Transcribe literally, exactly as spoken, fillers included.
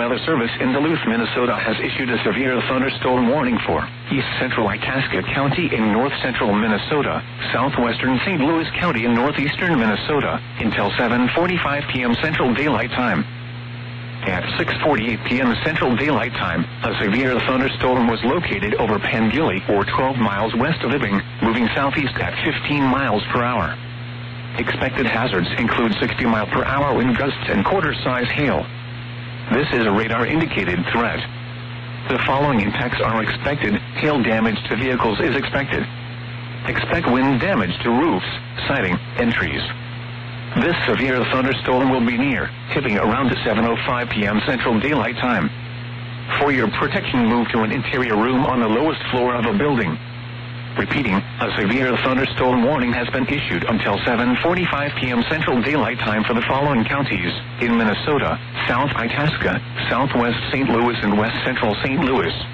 Weather Service in Duluth, Minnesota has issued a severe thunderstorm warning for east central Itasca County in north central Minnesota, southwestern Saint Louis County in northeastern Minnesota, until seven forty-five p.m. Central Daylight Time. At six forty-eight p.m. Central Daylight Time, a severe thunderstorm was located over Pangilly, or twelve miles west of Ibbing, moving southeast at fifteen miles per hour. Expected hazards include sixty mile per hour wind gusts and quarter-size hail. This is a radar-indicated threat. The following impacts are expected. Hail damage to vehicles is expected. Expect wind damage to roofs, siding, and trees. This severe thunderstorm will be near Hibbing around seven oh five p.m. Central Daylight Time. For your protection, move to an interior room on the lowest floor of a building. Repeating, a severe thunderstorm warning has been issued until seven forty-five p.m. Central Daylight Time for the following counties in Minnesota: South Itasca, Southwest Saint Louis, and West Central Saint Louis.